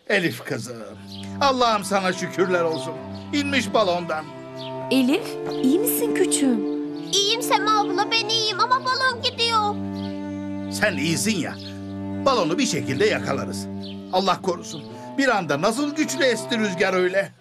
Elif kızım. Allah'ım sana şükürler olsun. İnmiş balondan. Elif, iyi misin küçüğüm? İyiyim Sema abla, ben iyiyim ama balon gidiyor. Sen iyisin ya. Balonu bir şekilde yakalarız. Allah korusun. Bir anda nasıl güçlü esti rüzgar öyle.